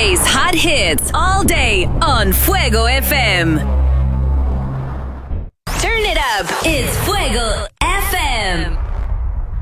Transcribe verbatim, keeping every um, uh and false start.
plays hot hits all day on Fuego F M. Turn it up. It's Fuego